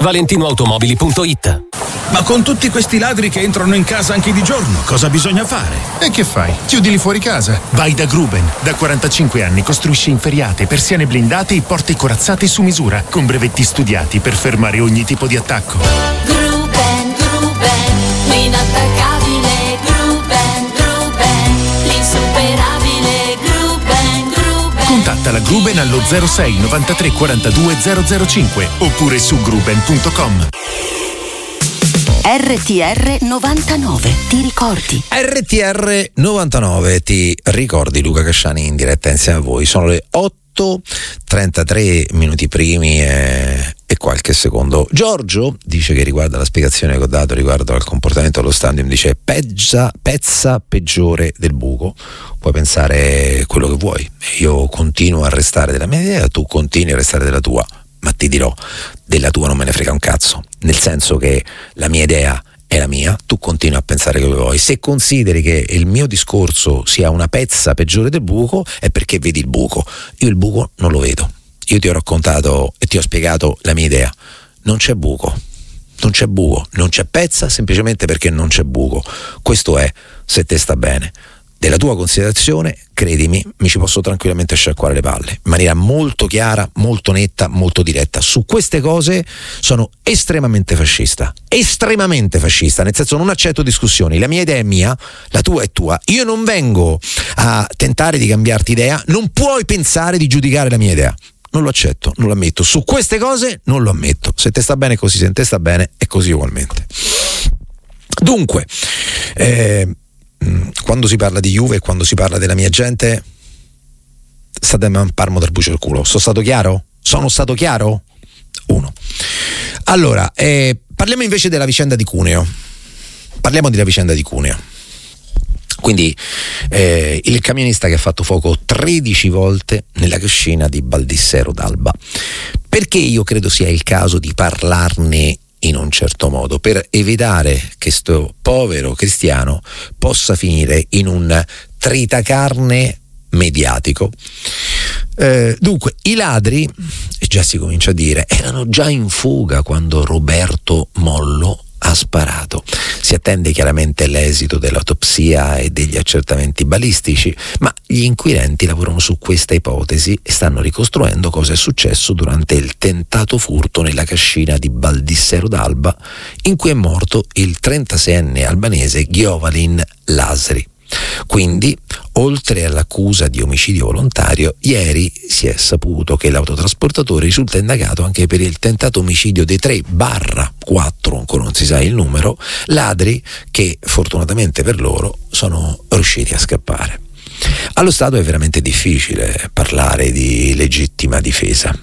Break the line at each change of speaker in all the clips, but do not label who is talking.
valentinoautomobili.it.
Ma con tutti questi ladri che entrano in casa anche di giorno, cosa bisogna fare?
E che fai? Chiudili fuori casa.
Vai da Gruben. Da 45 anni costruisce inferriate, persiane blindate e porte corazzate su misura, con brevetti studiati per fermare ogni tipo di attacco.
Gruben, l'inattaccabile. Gruben, l'insuperabile. Gruben.
Contatta la Gruben allo 06 93 42 005 oppure su gruben.com.
RTR 99, ti ricordi?
RTR 99, ti ricordi? Luca Casciani in diretta insieme a voi. Sono le 8:33 minuti primi e qualche secondo. Giorgio dice che riguarda la spiegazione che ho dato riguardo al comportamento dello stadium, dice pezza peggiore del buco. Puoi pensare quello che vuoi, io continuo a restare della mia idea, tu continui a restare della tua, ma ti dirò, della tua non me ne frega un cazzo, nel senso che la mia idea è la mia, tu continui a pensare che vuoi. Se consideri che il mio discorso sia una pezza peggiore del buco è perché vedi il buco, io il buco non lo vedo. Io ti ho raccontato e ti ho spiegato la mia idea, non c'è buco, non c'è pezza, semplicemente perché non c'è buco. Questo è, se te sta bene. Della tua considerazione, credimi, mi ci posso tranquillamente sciacquare le palle in maniera molto chiara, molto netta, molto diretta. Su queste cose sono estremamente fascista, nel senso non accetto discussioni. La mia idea è mia, la tua è tua, io non vengo a tentare di cambiarti idea, non puoi pensare di giudicare la mia idea. Non lo accetto, non lo ammetto. Su queste cose non lo ammetto. Se te sta bene così, se te sta bene è così ugualmente. Dunque, quando si parla di Juve e quando si parla della mia gente, state a man parmo dal bucio del culo. Sono stato chiaro? Sono stato chiaro? Uno. Allora, parliamo invece della vicenda di Cuneo. Parliamo della vicenda di Cuneo. Quindi il camionista che ha fatto fuoco 13 volte nella cascina di Baldissero d'Alba. Perché io credo sia il caso di parlarne in un certo modo, per evitare che sto povero cristiano possa finire in un tritacarne mediatico. Dunque, i ladri, e già si comincia a dire, erano già in fuga quando Roberto Mollo ha sparato. Si attende chiaramente l'esito dell'autopsia e degli accertamenti balistici, ma gli inquirenti lavorano su questa ipotesi e stanno ricostruendo cosa è successo durante il tentato furto nella cascina di Baldissero d'Alba, in cui è morto il 36enne albanese Giovalin Lasri. Quindi, oltre all'accusa di omicidio volontario, ieri si è saputo che l'autotrasportatore risulta indagato anche per il tentato omicidio dei 3/4, ancora non si sa il numero, ladri che fortunatamente per loro sono riusciti a scappare. Allo stato è veramente difficile parlare di legittima difesa.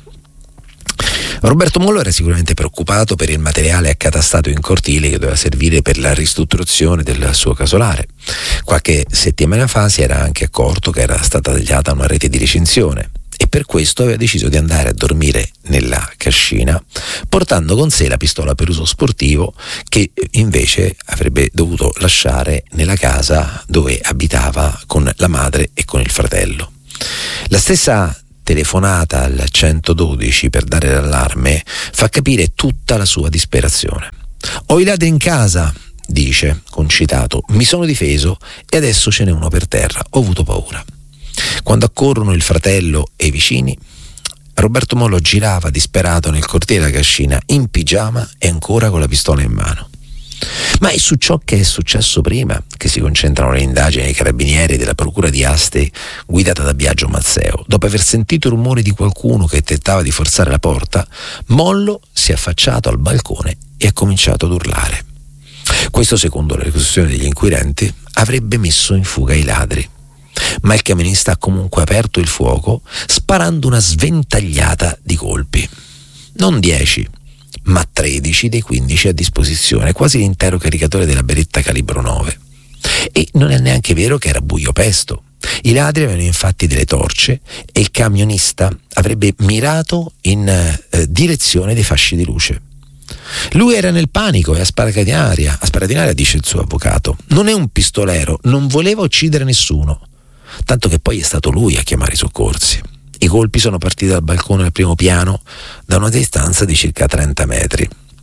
Roberto Mollo era sicuramente preoccupato per il materiale accatastato in cortile che doveva servire per la ristrutturazione del suo casolare. Qualche settimana fa si era anche accorto che era stata tagliata una rete di recinzione e per questo aveva deciso di andare a dormire nella cascina, portando con sé la pistola per uso sportivo che invece avrebbe dovuto lasciare nella casa dove abitava con la madre e con il fratello. La stessa telefonata al 112 per dare l'allarme fa capire tutta la sua disperazione. Ho i ladri in casa, dice, concitato, mi sono difeso e adesso ce n'è uno per terra, ho avuto paura. Quando accorrono il fratello e i vicini, Roberto Mollo girava disperato nel cortile della cascina in pigiama e ancora con la pistola in mano. Ma è su ciò che è successo prima che si concentrano le indagini dei carabinieri della procura di Asti guidata da Biagio Mazzeo. Dopo aver sentito il rumore di qualcuno che tentava di forzare la porta, Mollo si è affacciato al balcone e ha cominciato ad urlare. Questo, secondo le ricostruzioni degli inquirenti, avrebbe messo in fuga i ladri. Ma il camionista ha comunque aperto il fuoco sparando una sventagliata di colpi. Non 10, ma 13 dei 15 a disposizione, quasi l'intero caricatore della beretta calibro 9. E non è neanche vero che era buio pesto. I ladri avevano infatti delle torce e il camionista avrebbe mirato in direzione dei fasci di luce. Lui era nel panico e a sparare in aria, dice il suo avvocato. Non è un pistolero, non voleva uccidere nessuno, tanto che poi è stato lui a chiamare i soccorsi. I colpi sono partiti dal balcone al primo piano da una distanza di circa 30 metri.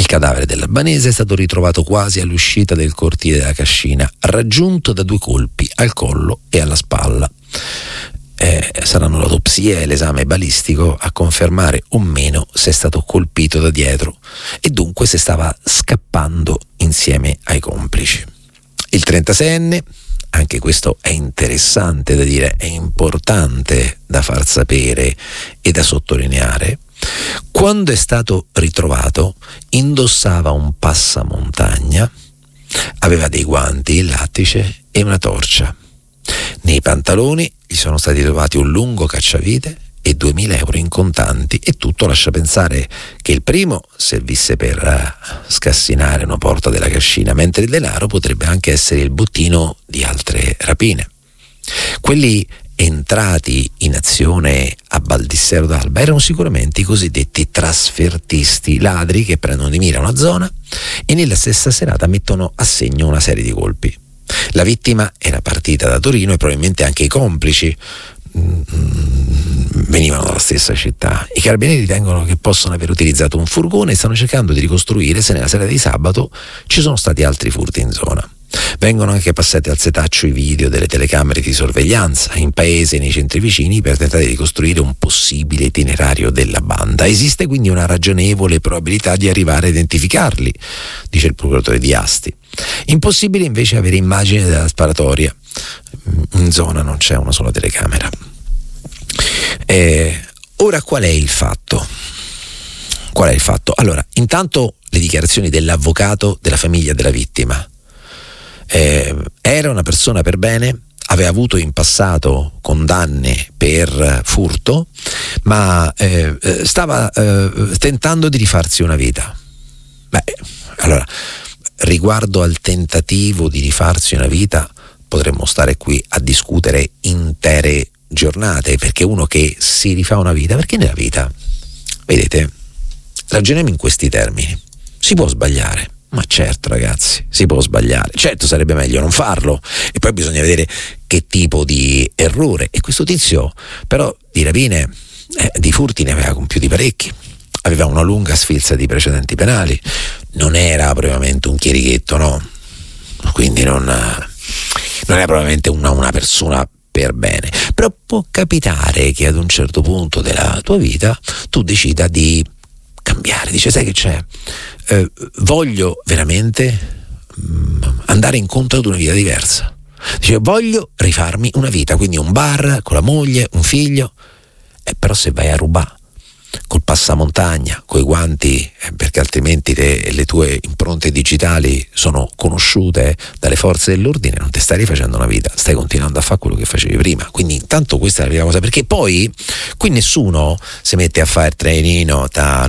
cadavere dell'albanese è stato ritrovato quasi all'uscita del cortile della cascina, raggiunto da 2 colpi al collo e alla spalla. Saranno l'autopsia e l'esame balistico a confermare o meno se è stato colpito da dietro e dunque se stava scappando insieme ai complici. Il 36enne, anche questo è interessante da dire, è importante da far sapere e da sottolineare, quando è stato ritrovato indossava un passamontagna, aveva dei guanti in lattice e una torcia. Nei pantaloni gli sono stati trovati un lungo cacciavite e 2.000 euro in contanti, e tutto lascia pensare che il primo servisse per scassinare una porta della cascina, mentre il denaro potrebbe anche essere il bottino di altre rapine. Quelli entrati in azione a Baldissero d'Alba erano sicuramente i cosiddetti trasfertisti, ladri che prendono di mira una zona e nella stessa serata mettono a segno una serie di colpi. La vittima era partita da Torino e probabilmente anche i complici venivano dalla stessa città. I carabinieri ritengono che possano aver utilizzato un furgone e stanno cercando di ricostruire se nella sera di sabato ci sono stati altri furti in zona. Vengono anche passati al setaccio i video delle telecamere di sorveglianza in paese e nei centri vicini per tentare di ricostruire un possibile itinerario della banda. Esiste quindi una ragionevole probabilità di arrivare a identificarli, dice il procuratore di Asti. Impossibile invece avere immagini della sparatoria. In zona non c'è una sola telecamera. Ora qual è il fatto? Qual è il fatto? Allora, intanto le dichiarazioni dell'avvocato della famiglia della vittima. Era una persona per bene, aveva avuto in passato condanne per furto, ma stava tentando di rifarsi una vita. Allora, riguardo al tentativo di rifarsi una vita potremmo stare qui a discutere intere giornate, perché uno che si rifà una vita, perché nella vita, vedete, ragioniamo in questi termini, si può sbagliare. Ma certo ragazzi, si può sbagliare, certo sarebbe meglio non farlo, e poi bisogna vedere che tipo di errore. E questo tizio però di rapine, di furti ne aveva compiuti parecchi, aveva una lunga sfilza di precedenti penali, non era propriamente un chierichetto, no? Quindi non era probabilmente una persona per bene. Però può capitare che ad un certo punto della tua vita tu decida di cambiare, dice sai che c'è, voglio veramente andare incontro ad una vita diversa, dice voglio rifarmi una vita, quindi un bar con la moglie, un figlio, però se vai a rubare col passamontagna, coi guanti, perché altrimenti le tue impronte digitali sono conosciute dalle forze dell'ordine, non ti stai rifacendo una vita, stai continuando a fare quello che facevi prima. Quindi intanto questa è la prima cosa, perché poi qui nessuno si mette a fare il trenino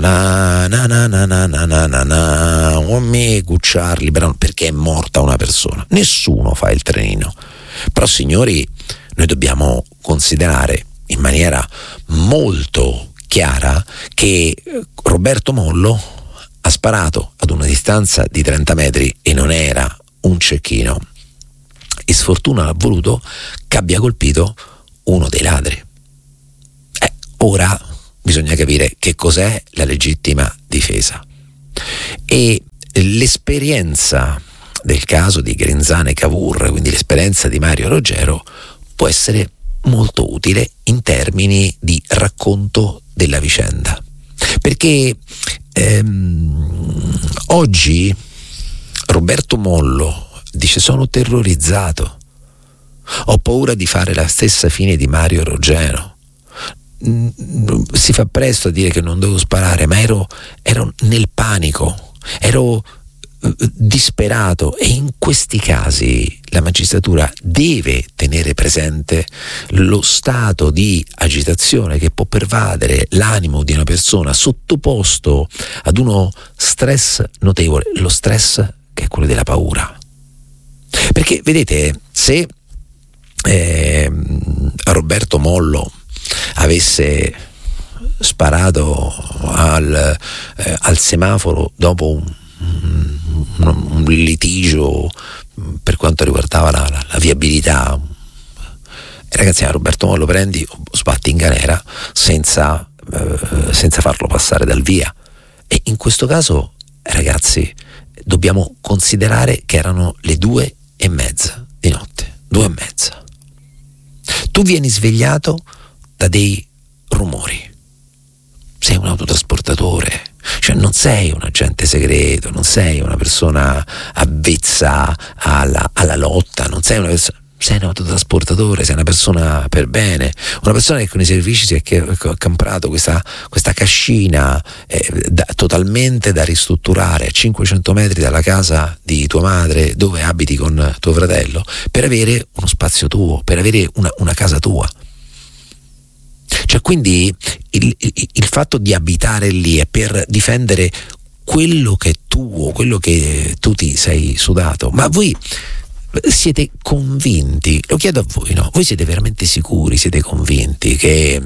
cucciarli, però perché è morta una persona, nessuno fa il trenino. Però signori, noi dobbiamo considerare in maniera molto chiara che Roberto Mollo ha sparato ad una distanza di 30 metri e non era un cecchino, e sfortuna l'ha voluto che abbia colpito uno dei ladri. Ora bisogna capire che cos'è la legittima difesa, e l'esperienza del caso di Grinzane Cavour, quindi l'esperienza di Mario Roggero, può essere molto utile in termini di racconto della vicenda, perché oggi Roberto Mollo dice sono terrorizzato, ho paura di fare la stessa fine di Mario Roggero, si fa presto a dire che non devo sparare, ma ero nel panico, ero disperato, e in questi casi la magistratura deve tenere presente lo stato di agitazione che può pervadere l'animo di una persona sottoposto ad uno stress notevole, lo stress che è quello della paura. Perché vedete, se Roberto Mollo avesse sparato al semaforo dopo un litigio per quanto riguardava la viabilità, ragazzi, Roberto Mollo prendi o sbatti in galera senza farlo passare dal via. E in questo caso ragazzi, dobbiamo considerare che erano le 2:30 di notte, 2:30. Tu vieni svegliato da dei rumori. Sei un autotrasportatore, cioè non sei un agente segreto, non sei una persona avvezza alla lotta, non sei una persona. Sei un autotrasportatore, sei una persona per bene, una persona che con i servizi si è comprato questa cascina totalmente da ristrutturare a 500 metri dalla casa di tua madre, dove abiti con tuo fratello, per avere uno spazio tuo, per avere una casa tua. Cioè, quindi il fatto di abitare lì è per difendere quello che è tuo, quello che tu ti sei sudato. Ma voi siete convinti, lo chiedo a voi, no? Voi siete veramente sicuri, siete convinti che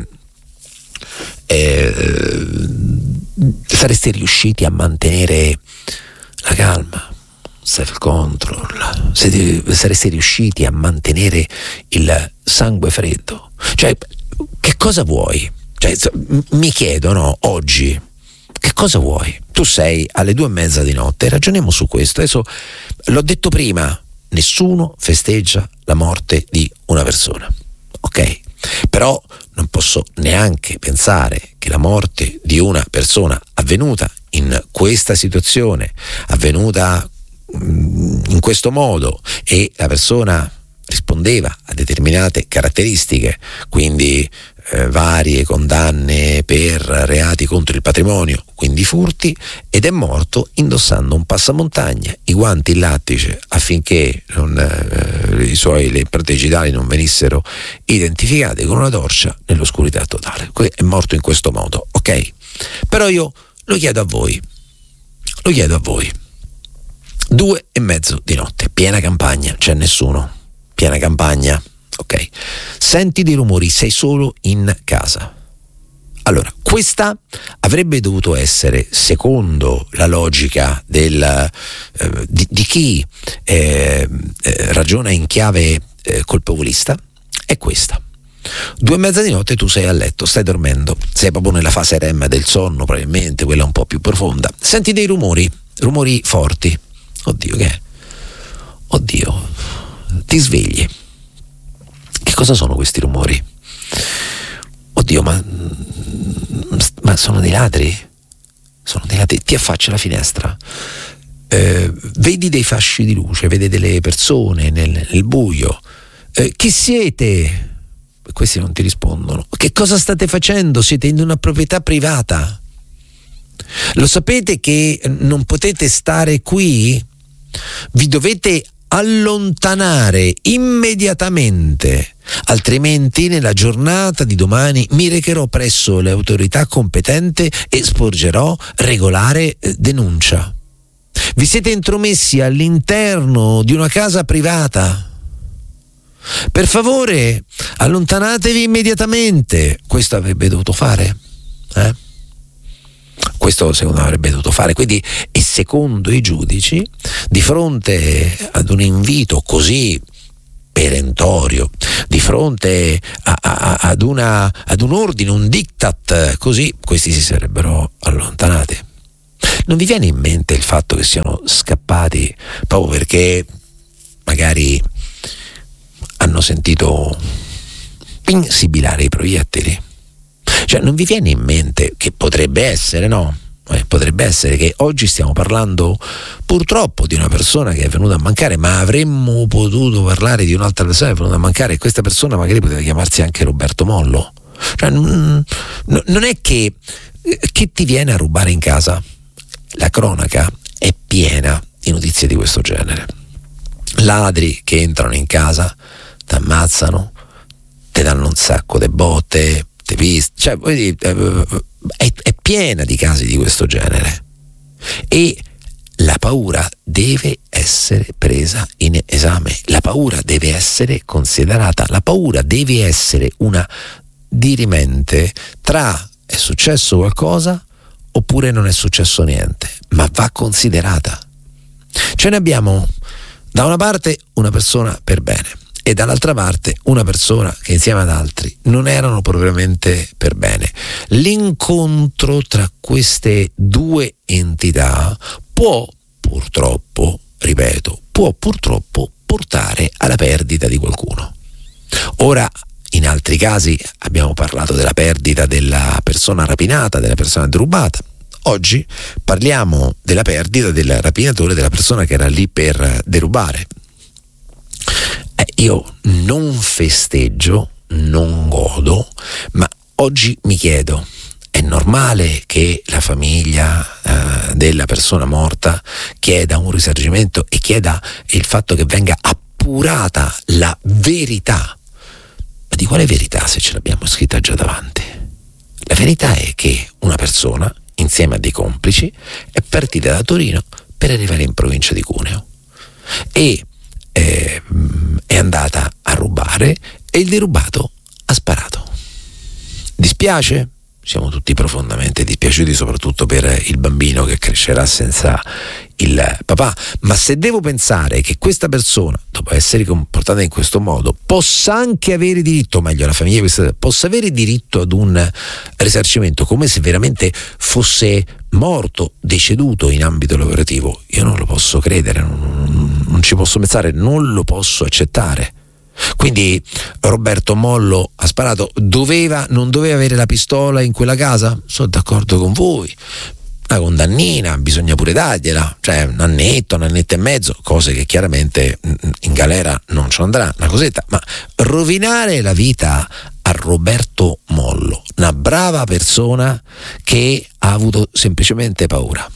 sareste riusciti a mantenere la calma, self-control, sareste riusciti a mantenere il sangue freddo? Cioè, che cosa vuoi? Cioè, mi chiedo, no, oggi, che cosa vuoi? Tu sei alle 2:30 di notte, ragioniamo su questo. Adesso l'ho detto prima, nessuno festeggia la morte di una persona, ok? Però non posso neanche pensare che la morte di una persona avvenuta in questa situazione, avvenuta in questo modo, e la persona rispondeva a determinate caratteristiche, quindi varie condanne per reati contro il patrimonio, quindi furti, ed è morto indossando un passamontagna, i guanti in lattice affinché i suoi le impronte digitali non venissero identificate, con una torcia nell'oscurità totale. È morto in questo modo, ok? Però io lo chiedo a voi, 2:30 di notte, piena campagna, c'è nessuno, piena campagna, ok? Senti dei rumori, sei solo in casa. Allora, questa avrebbe dovuto essere, secondo la logica di chi ragiona in chiave colpevolista, è questa. 2:30 di notte, tu sei a letto, stai dormendo, sei proprio nella fase REM del sonno, probabilmente quella un po' più profonda. Senti dei rumori forti. Oddio, che è? Oddio, ti svegli. Che cosa sono questi rumori? Oddio, ma sono dei ladri? Sono dei ladri. Ti affacci alla finestra, vedi dei fasci di luce, vedi delle persone nel buio. Chi siete? Questi non ti rispondono. Che cosa state facendo? Siete in una proprietà privata. Lo sapete che non potete stare qui? Vi dovete allontanare immediatamente, altrimenti nella giornata di domani mi recherò presso le autorità competenti e sporgerò regolare denuncia. Vi siete intromessi all'interno di una casa privata. Per favore, allontanatevi immediatamente. Questo avrebbe dovuto fare, Questo secondo me avrebbe dovuto fare. Quindi, e secondo i giudici, di fronte ad un invito così perentorio, di fronte ad un ordine, un diktat così, questi si sarebbero allontanati. Non vi viene in mente il fatto che siano scappati proprio perché magari hanno sentito sibilare i proiettili? Cioè, non vi viene in mente che potrebbe essere, no? Potrebbe essere che oggi stiamo parlando purtroppo di una persona che è venuta a mancare, ma avremmo potuto parlare di un'altra persona che è venuta a mancare, e questa persona magari poteva chiamarsi anche Roberto Mollo. Cioè, non è che ti viene a rubare in casa. La cronaca è piena di notizie di questo genere. Ladri che entrano in casa, ti ammazzano, ti danno un sacco di botte, cioè, è piena di casi di questo genere, e la paura deve essere presa in esame, la paura deve essere considerata, la paura deve essere una dirimente tra è successo qualcosa oppure non è successo niente, ma va considerata. Ce ne abbiamo da una parte una persona per bene e dall'altra parte una persona che insieme ad altri non erano propriamente per bene. L'incontro tra queste due entità può purtroppo portare alla perdita di qualcuno. Ora, in altri casi abbiamo parlato della perdita della persona rapinata, della persona derubata. Oggi parliamo della perdita del rapinatore, della persona che era lì per derubare. Io non festeggio, non godo, ma oggi mi chiedo: è normale che la famiglia della persona morta chieda un risarcimento e chieda il fatto che venga appurata la verità? Ma di quale verità, se ce l'abbiamo scritta già davanti? La verità è che una persona, insieme a dei complici, è partita da Torino per arrivare in provincia di Cuneo e è andata a rubare e il derubato ha sparato. Dispiace? Siamo tutti profondamente dispiaciuti, soprattutto per il bambino che crescerà senza il papà, ma se devo pensare che questa persona, dopo essere comportata in questo modo, possa anche avere diritto, o meglio la famiglia possa avere diritto ad un risarcimento come se veramente fosse morto, deceduto in ambito lavorativo, io non lo posso credere, non ci posso pensare, non lo posso accettare. Quindi Roberto Mollo ha sparato, non doveva avere la pistola in quella casa? Sono d'accordo con voi, una condannina bisogna pure dargliela, cioè un annetto e mezzo, cose che chiaramente in galera non ci andrà, una cosetta, ma rovinare la vita a Roberto Mollo, una brava persona che ha avuto semplicemente paura.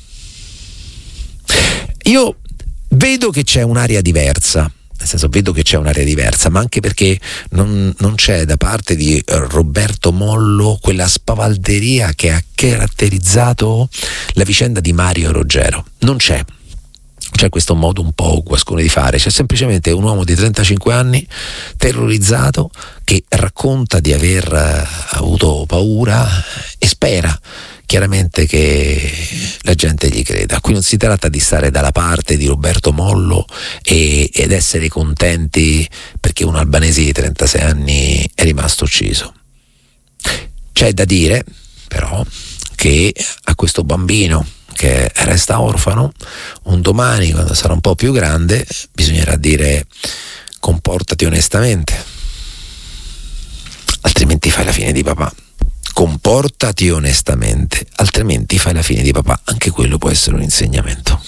Io vedo che c'è un'area diversa, ma anche perché non c'è da parte di Roberto Mollo quella spavalderia che ha caratterizzato la vicenda di Mario Roggero. Non c'è questo modo un po' guascone di fare, c'è semplicemente un uomo di 35 anni terrorizzato che racconta di aver avuto paura e spera chiaramente che la gente gli creda. Qui non si tratta di stare dalla parte di Roberto Mollo ed essere contenti perché un albanese di 36 anni è rimasto ucciso. C'è da dire però che a questo bambino che resta orfano, un domani, quando sarà un po' più grande, bisognerà dire: comportati onestamente, altrimenti fai la fine di papà. Comportati onestamente, altrimenti fai la fine di papà. Anche quello può essere un insegnamento.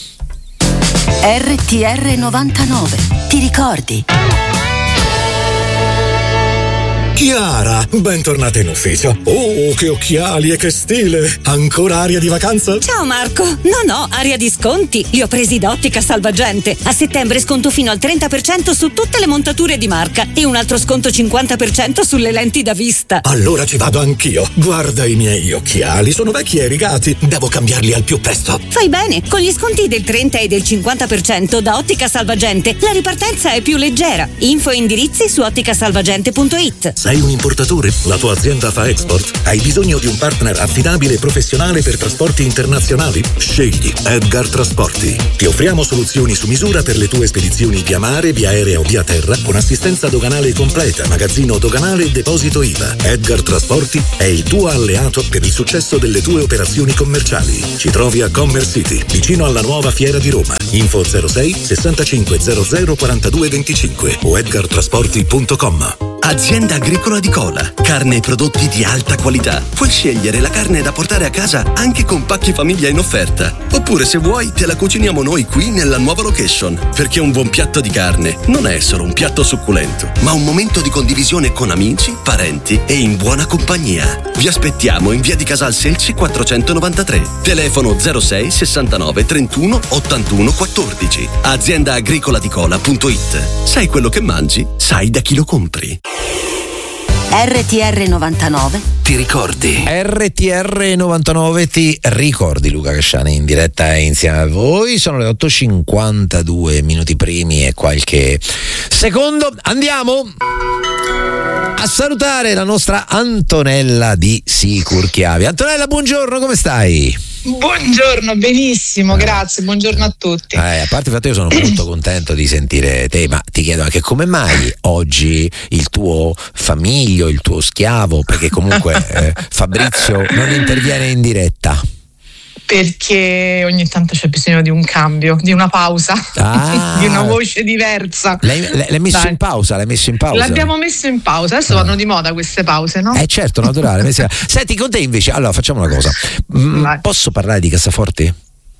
RTR 99, ti ricordi?
Chiara, bentornata in ufficio. Oh, che occhiali e che stile! Ancora aria di vacanza?
Ciao Marco! No, aria di sconti. Li ho presi da Ottica Salvagente. A settembre sconto fino al 30% su tutte le montature di marca e un altro sconto 50% sulle lenti da vista.
Allora ci vado anch'io. Guarda i miei occhiali, sono vecchi e rigati. Devo cambiarli al più presto.
Fai bene, con gli sconti del 30 e del 50% da Ottica Salvagente la ripartenza è più leggera. Info e indirizzi su otticasalvagente.it.
Sei un importatore? La tua azienda fa export? Hai bisogno di un partner affidabile e professionale per trasporti internazionali? Scegli Edgar Trasporti. Ti offriamo soluzioni su misura per le tue spedizioni via mare, via aerea o via terra, con assistenza doganale completa, magazzino doganale e deposito IVA. Edgar Trasporti è il tuo alleato per il successo delle tue operazioni commerciali. Ci trovi a Commerce City, vicino alla nuova Fiera di Roma. Info 06 65 00 42 25 o edgartrasporti.com.
Azienda Agricola di Cola. Carne e prodotti di alta qualità. Puoi scegliere la carne da portare a casa anche con pacchi famiglia in offerta. Oppure, se vuoi, te la cuciniamo noi qui nella nuova location. Perché un buon piatto di carne non è solo un piatto succulento, ma un momento di condivisione con amici, parenti e in buona compagnia. Vi aspettiamo in via di Casal Selci 493. Telefono 06 69 31 81 14. AziendaagricolaDicola.it. Sai quello che mangi? Sai da chi lo compri.
RTR 99
ti ricordi?
RTR 99 ti ricordi. Luca Casciani in diretta insieme a voi. Sono le 8:52 minuti primi e qualche secondo. Andiamo a salutare la nostra Antonella di Sicurchiavi. Antonella, buongiorno, come stai?
Buongiorno, benissimo, grazie, buongiorno a tutti.
A parte il fatto, io sono molto contento di sentire te, ma ti chiedo anche come mai oggi il tuo famiglio, il tuo schiavo, perché comunque Fabrizio non interviene in diretta.
Perché ogni tanto c'è bisogno di un cambio, di una pausa, di una voce diversa.
L'hai messo in pausa?
L'abbiamo messo in pausa, adesso vanno di moda queste pause, no?
Certo, naturale. Senti, con te invece, allora facciamo una cosa. Posso parlare di cassaforti?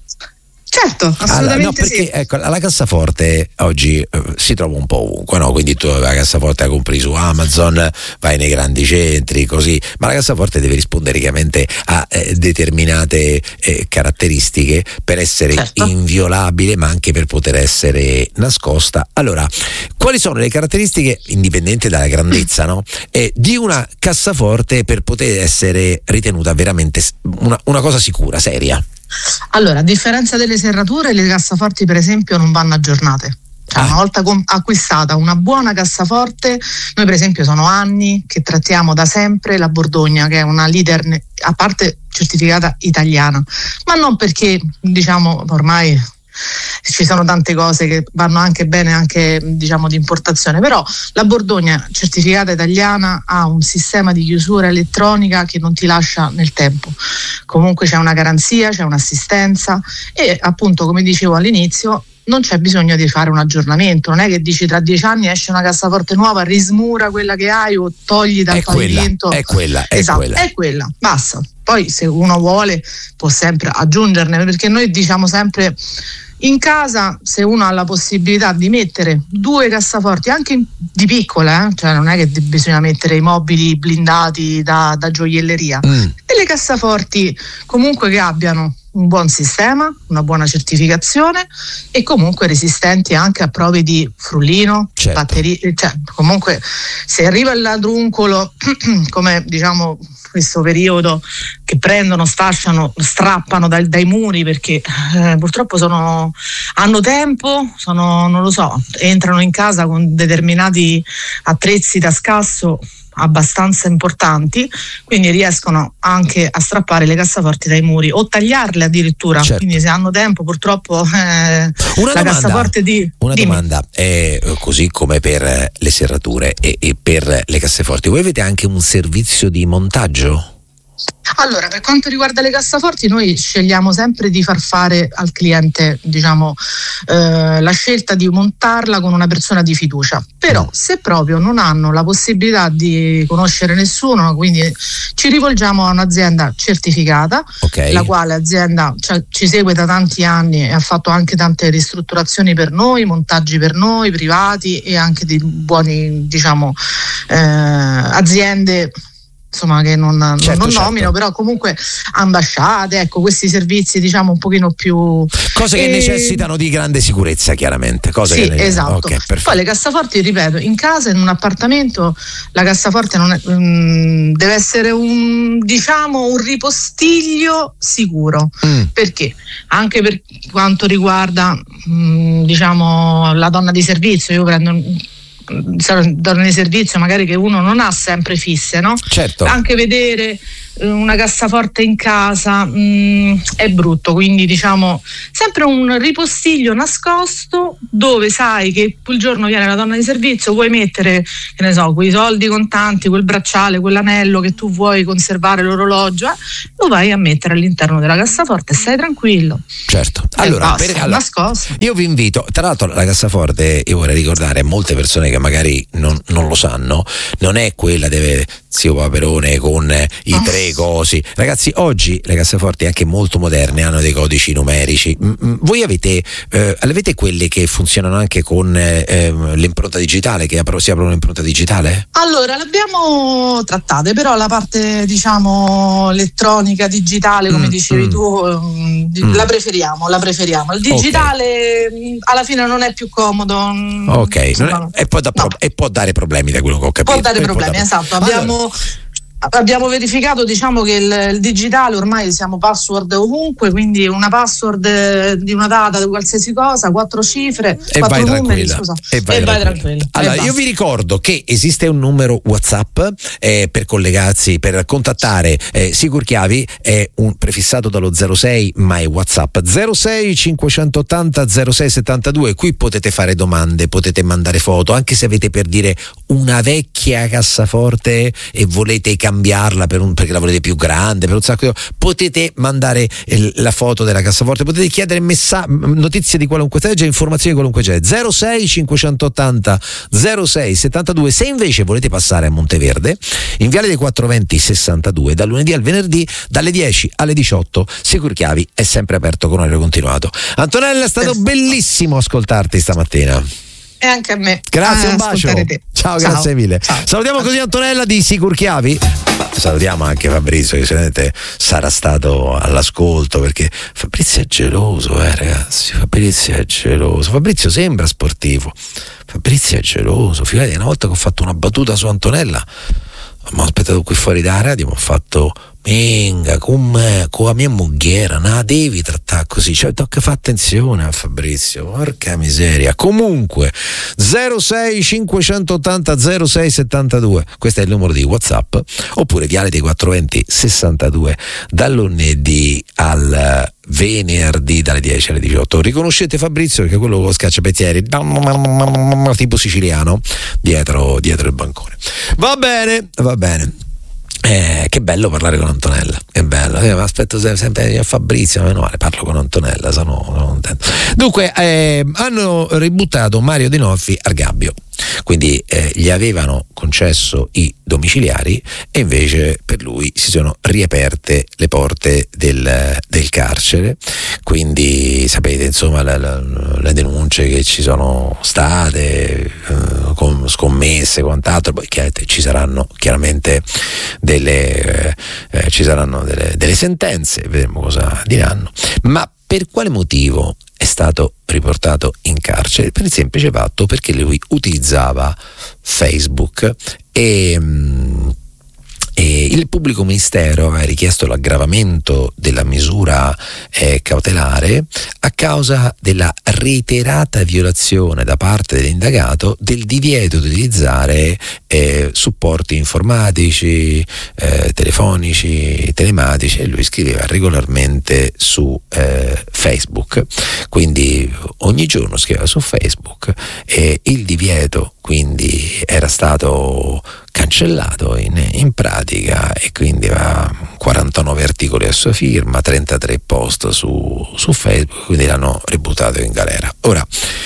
Certo, assolutamente
no, perché,
sì.
Ecco, la cassaforte oggi si trova un po' ovunque, no? Quindi tu la cassaforte la compri su Amazon, vai nei grandi centri, così, ma la cassaforte deve rispondere chiaramente a determinate caratteristiche per essere inviolabile, ma anche per poter essere nascosta. Allora, quali sono le caratteristiche, indipendente dalla grandezza, no? Di una cassaforte per poter essere ritenuta veramente una cosa sicura, seria?
Allora, a differenza delle serrature, le cassaforti per esempio non vanno aggiornate. Cioè, una volta acquistata una buona cassaforte, noi per esempio sono anni che trattiamo da sempre la Bordogna, che è una leader a parte certificata italiana, ma non perché diciamo ormai ci sono tante cose che vanno anche bene, anche diciamo di importazione, però la Bordogna certificata italiana ha un sistema di chiusura elettronica che non ti lascia nel tempo. Comunque c'è una garanzia, c'è un'assistenza e appunto, come dicevo all'inizio, non c'è bisogno di fare un aggiornamento, non è che dici tra 10 anni esce una cassaforte nuova, rismura quella che hai o togli dal pavimento.
È quella,
basta. Poi se uno vuole può sempre aggiungerne, perché noi diciamo sempre in casa, se uno ha la possibilità di mettere 2 cassaforti anche di piccole, cioè non è che bisogna mettere i mobili blindati da gioielleria, delle cassaforti comunque che abbiano un buon sistema, una buona certificazione e comunque resistenti anche a prove di frullino, batterie, cioè comunque se arriva il ladruncolo come diciamo questo periodo, che prendono, sfasciano, strappano dai muri perché purtroppo hanno tempo, non lo so, entrano in casa con determinati attrezzi da scasso abbastanza importanti, quindi riescono anche a strappare le cassaforti dai muri o tagliarle addirittura. Quindi se hanno tempo, purtroppo cassaforte
una domanda, così come per le serrature e per le cassaforti, voi avete anche un servizio di montaggio?
Allora, per quanto riguarda le cassaforti, noi scegliamo sempre di far fare al cliente, diciamo, la scelta di montarla con una persona di fiducia. Però se proprio non hanno la possibilità di conoscere nessuno, quindi ci rivolgiamo a un'azienda certificata, la quale azienda ci segue da tanti anni e ha fatto anche tante ristrutturazioni per noi, montaggi per noi, privati e anche di buoni, diciamo, aziende, insomma, che non nomino, però comunque ambasciate, ecco, questi servizi diciamo un pochino più
cose che necessitano di grande sicurezza, chiaramente.
Esatto. Poi le cassaforti, ripeto, in casa, in un appartamento, la cassaforte non è, deve essere un ripostiglio sicuro. Perché? Anche per quanto riguarda diciamo la donna di servizio, io prendo donne di servizio magari che uno non ha sempre fisse, no?
Certo.
Anche vedere una cassaforte in casa è brutto, quindi diciamo sempre un ripostiglio nascosto dove sai che quel giorno viene la donna di servizio, vuoi mettere, che ne so, quei soldi contanti, quel bracciale, quell'anello che tu vuoi conservare, l'orologio, lo vai a mettere all'interno della cassaforte e stai tranquillo.
Certo. Allora,
nascosto.
Io vi invito, tra l'altro la cassaforte, io vorrei ricordare a molte persone che magari non lo sanno, non è quella deve zio Paperone con i 3 cosi. Ragazzi, oggi le cassaforti anche molto moderne hanno dei codici numerici. Voi avete quelle che funzionano anche con l'impronta digitale, che si aprono l'impronta digitale?
Allora, le abbiamo trattate, però la parte diciamo elettronica, digitale, come dicevi tu, la preferiamo. Il digitale alla fine non è più comodo. E può dare problemi, da quello che ho capito. Può dare problemi, esatto. Abbiamo verificato, diciamo, che il digitale ormai siamo password ovunque, quindi una password di una data, di qualsiasi cosa, 4 cifre, 4 numeri,
e vai tranquillo. Allora, io vi ricordo che esiste un numero WhatsApp per collegarsi, per contattare Sigur Chiavi, è un prefissato dallo 06, ma è WhatsApp 06 580 06 72. Qui potete fare domande, potete mandare foto, anche se avete per dire una vecchia cassaforte e volete cambiare cambiarla perché la volete più grande, per un sacco di cose, potete mandare la foto della cassaforte, potete chiedere notizie di qualunque genere, informazioni di qualunque genere. 06 580 06 72. Se invece volete passare a Monteverde, in Viale dei 420 62, dal lunedì al venerdì dalle 10 alle 18, Sicurchiavi è sempre aperto con orario continuato. Antonella, è stato bellissimo ascoltarti stamattina.
E anche a me.
Grazie, un bacio. Ciao, grazie mille.
Ciao.
Salutiamo così Antonella di Sicurchiavi. Salutiamo anche Fabrizio, che sicuramente sarà stato all'ascolto, perché Fabrizio è geloso, ragazzi. Fabrizio è geloso. Fabrizio sembra sportivo. Fabrizio è geloso. Figurati, una volta che ho fatto una battuta su Antonella, mi ho aspettato qui fuori da radio, mi ho fatto minga con la mia moghiera, non la devi trattare così, cioè tocca fare attenzione a Fabrizio, porca miseria. Comunque 06 580 06 72, questo è il numero di WhatsApp, oppure Viale dei 420 62, dal lunedì al venerdì dalle 10 alle 18. Riconoscete Fabrizio, perché quello con lo scacciapezzieri tipo siciliano dietro il bancone. Va bene. Che bello parlare con Antonella, che bello. Mi aspetto sempre a Fabrizio, meno male, parlo con Antonella, sono contento. Dunque, hanno ributtato Mario Denolfi al gabbio, quindi gli avevano concesso i domiciliari e invece per lui si sono riaperte le porte del carcere. Quindi sapete, insomma, le denunce che ci sono state, con scommesse e quant'altro, poi ci saranno chiaramente delle sentenze, vedremo cosa diranno. Ma per quale motivo è stato riportato in carcere? Per il semplice fatto perché lui utilizzava Facebook e il pubblico ministero aveva richiesto l'aggravamento della misura cautelare a causa della reiterata violazione da parte dell'indagato del divieto di utilizzare supporti informatici, telefonici, telematici, e lui scriveva regolarmente su Facebook, quindi ogni giorno scriveva su Facebook, e il divieto quindi era stato cancellato in pratica, e quindi aveva 49 articoli a sua firma, 33 post su Facebook, quindi l'hanno ributtato in galera. Ora,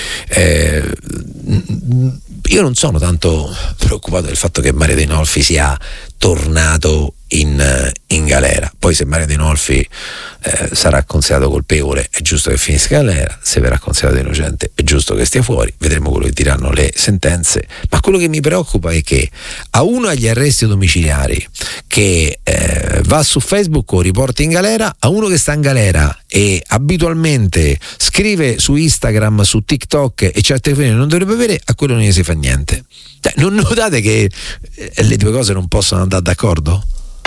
io non sono tanto preoccupato del fatto che Mario Denolfi sia tornato in galera. Poi se Mario Denolfi sarà considerato colpevole, è giusto che finisca in galera; se verrà considerato innocente, è giusto che stia fuori. Vedremo quello che diranno le sentenze. Ma quello che mi preoccupa è che a uno agli arresti domiciliari che va su Facebook o riporta in galera, a uno che sta in galera e abitualmente scrive su Instagram, su TikTok e certe cose non dovrebbe avere, a quello non gli si fa niente. Non notate che le due cose non possono andare d'accordo?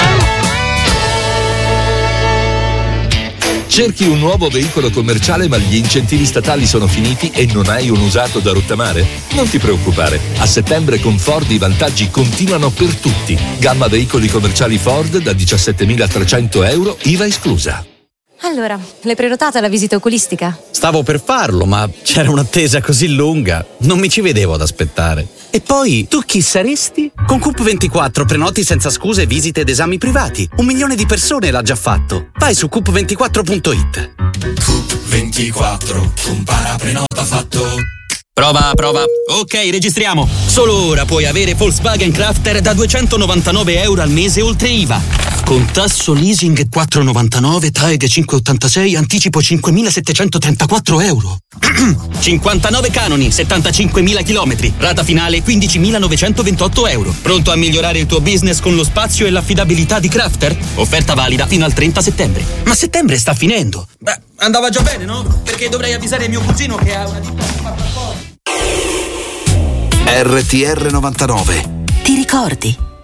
Cerchi un nuovo veicolo commerciale ma gli incentivi statali sono finiti e non hai un usato da rottamare? Non ti preoccupare, a settembre con Ford i vantaggi continuano per tutti. Gamma veicoli commerciali Ford da 17.300 euro, IVA esclusa.
Allora, l'hai prenotata la visita oculistica?
Stavo per farlo, ma c'era un'attesa così lunga, non mi ci vedevo ad aspettare. E poi, tu chi saresti? Con Coop24 prenoti senza scuse visite ed esami privati. 1 milione di persone l'ha già fatto. Vai su coop24.it.
Coop24, compara, prenota, fatto.
Prova. Ok, registriamo. Solo ora puoi avere Volkswagen Crafter da 299 euro al mese oltre IVA. Con tasso leasing 4,99, TAEG 5,86, anticipo 5.734 euro. 59 canoni, 75.000 chilometri. Rata finale 15.928 euro. Pronto a migliorare il tuo business con lo spazio e l'affidabilità di Crafter? Offerta valida fino al 30 settembre. Ma settembre sta finendo. Beh, andava già bene, no? Perché dovrei avvisare mio cugino che ha una ditta che fa trasporto.
RTR 99.
Ti ricordi?